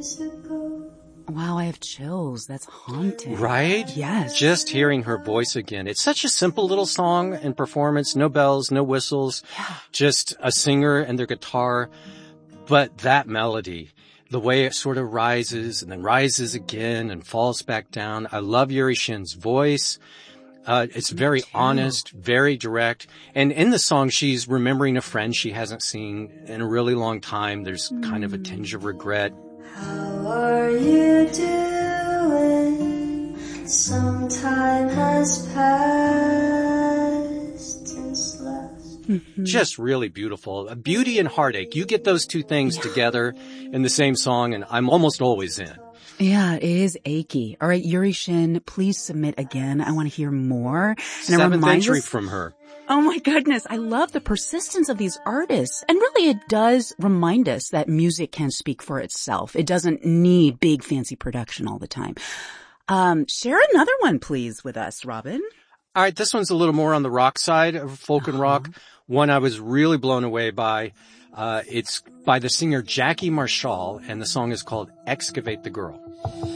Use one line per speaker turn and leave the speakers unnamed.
Wow, I have chills. That's haunting.
Right?
Yes.
Just hearing her voice again. It's such a simple little song and performance. No bells, no whistles.
Yeah.
Just a singer and their guitar. But that melody, the way it sort of rises and then rises again and falls back down. I love Yuri Shin's voice. It's very honest, very direct. And in the song, she's remembering a friend she hasn't seen in a really long time. There's kind of a tinge of regret.
How are you doing? Some time has passed since last.
Just really beautiful. Beauty and heartache. You get those two things together in the same song, and I'm almost always in.
Yeah, it is achy. All right, Yuri Shin, please submit again. I want to hear more. And
7th entry from her.
Oh my goodness, I love the persistence of these artists. And really it does remind us that music can speak for itself. It doesn't need big fancy production all the time. Share another one please with us, Robin.
All right, this one's a little more on the rock side of folk and rock. One I was really blown away by. It's by the singer Jackie Marshall, and the song is called Excavate the Girl.